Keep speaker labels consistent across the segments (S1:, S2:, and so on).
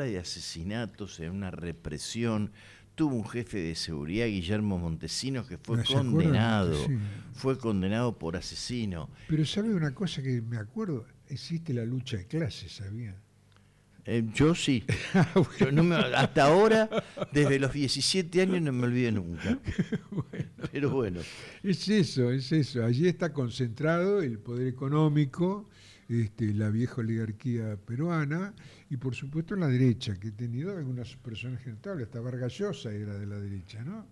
S1: ola de asesinatos, en una represión. Tuvo un jefe de seguridad, Guillermo Montesinos, que fue fue condenado por asesino.
S2: Pero ¿sabe una cosa que me acuerdo? Existe la lucha de clases, ¿sabía?
S1: Yo sí. Yo hasta ahora, desde los 17 años, no me olvidé nunca.
S2: Bueno,
S1: pero bueno.
S2: Es eso. Allí está concentrado el poder económico, la vieja oligarquía peruana y por supuesto la derecha, que ha tenido algunas personas notables. Hasta Vargas Llosa era de la derecha, ¿no?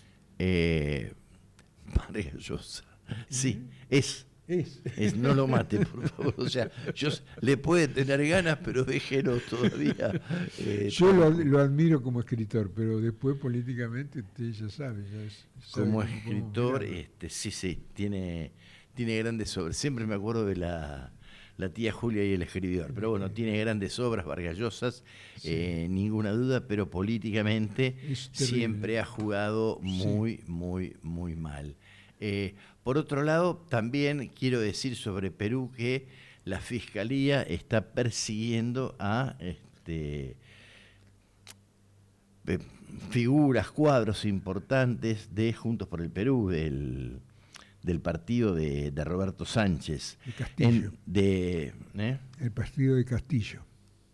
S1: Vargas Llosa. Sí, es. No lo mate, por favor. O sea, le puede tener ganas, pero déjelo todavía.
S2: Yo lo admiro como escritor, pero después políticamente usted ya sabe.
S1: Como escritor, sí, tiene grandes obras. Siempre me acuerdo de la tía Julia y el escribidor. Pero bueno, tiene grandes obras, Vargas Llosa, ninguna duda, pero políticamente siempre ha jugado muy mal. Por otro lado, también quiero decir sobre Perú que la Fiscalía está persiguiendo a figuras, cuadros importantes de Juntos por el Perú, del partido de Roberto Sánchez.
S2: De Castillo.
S1: El
S2: partido de Castillo.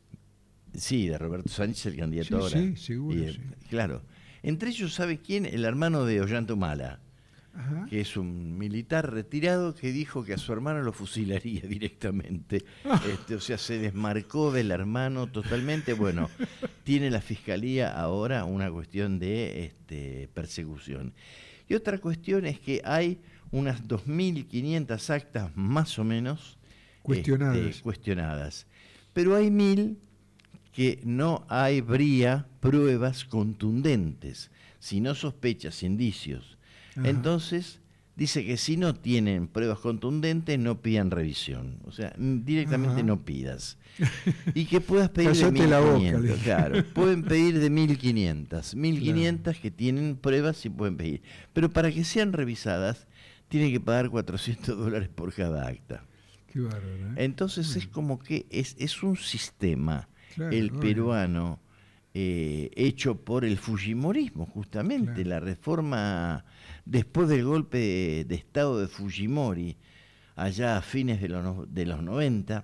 S1: Sí, de Roberto Sánchez, el candidato ahora.
S2: Sí, seguro.
S1: Claro. Entre ellos, ¿sabe quién? El hermano de Ollanta Humala. Ajá. Que es un militar retirado que dijo que a su hermano lo fusilaría directamente. O sea, se desmarcó del hermano totalmente. Bueno, tiene la Fiscalía ahora una cuestión de persecución. Y otra cuestión es que hay unas 2.500 actas más o menos cuestionadas. Pero hay 1.000 que no habría pruebas contundentes, sino sospechas, indicios. Ajá. Entonces, dice que si no tienen pruebas contundentes, no pidan revisión. O sea, directamente no pidas. Y que puedas pedir de 1.500. Claro, pueden pedir de 1.500. 1.500 claro. Que tienen pruebas y pueden pedir. Pero para que sean revisadas, tienen que pagar $400 por cada acta.
S2: Qué bárbaro, ¿eh?
S1: Entonces es como que es un sistema, claro, el peruano, hecho por el fujimorismo, justamente, claro. La reforma después del golpe de Estado de Fujimori, allá a fines de los 90,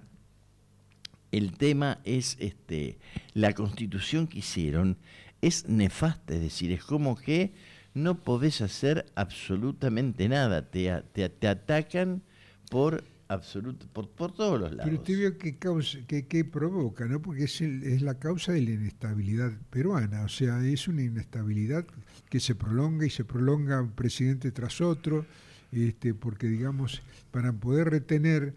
S1: el tema es la constitución que hicieron es nefasta, es decir, es como que no podés hacer absolutamente nada, te atacan por todos los lados.
S2: Pero usted vio qué provoca, ¿no? Porque es la causa de la inestabilidad peruana, o sea, es una inestabilidad que se prolonga un presidente tras otro, porque digamos, para poder retener,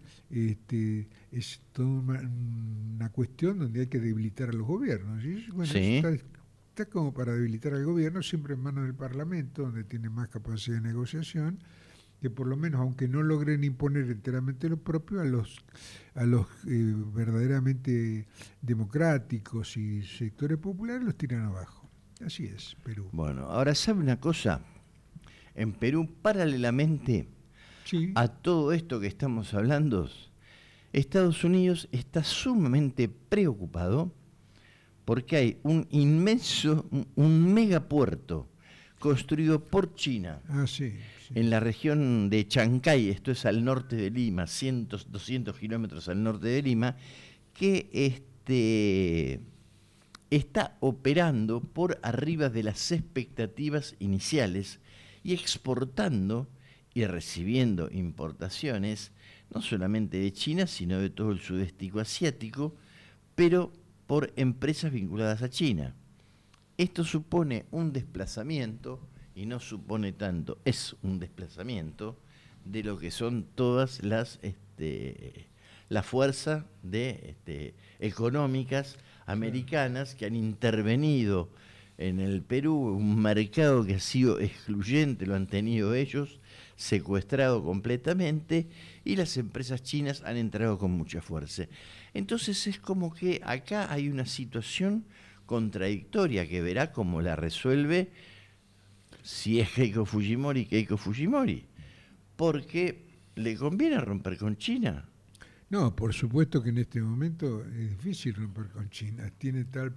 S2: es toda una cuestión donde hay que debilitar a los gobiernos. Y bueno, sí. Está como para debilitar al gobierno, siempre en manos del Parlamento, donde tiene más capacidad de negociación, que por lo menos, aunque no logren imponer enteramente lo propio, a los verdaderamente democráticos y sectores populares los tiran abajo. Así es, Perú.
S1: Bueno, ahora, ¿sabe una cosa? En Perú, paralelamente a todo esto que estamos hablando, Estados Unidos está sumamente preocupado porque hay un megapuerto construido por China en la región de Chancay, esto es al norte de Lima, 200 kilómetros al norte de Lima, que está operando por arriba de las expectativas iniciales y exportando y recibiendo importaciones, no solamente de China, sino de todo el sudeste asiático, pero por empresas vinculadas a China. Esto supone un desplazamiento, y no supone tanto, es un desplazamiento de lo que son todas las fuerzas económicas americanas que han intervenido en el Perú, un mercado que ha sido excluyente, lo han tenido ellos, secuestrado completamente, y las empresas chinas han entrado con mucha fuerza. Entonces es como que acá hay una situación contradictoria que verá cómo la resuelve, si es Keiko Fujimori, porque le conviene romper con China.
S2: No, por supuesto que en este momento es difícil romper con China, tiene tal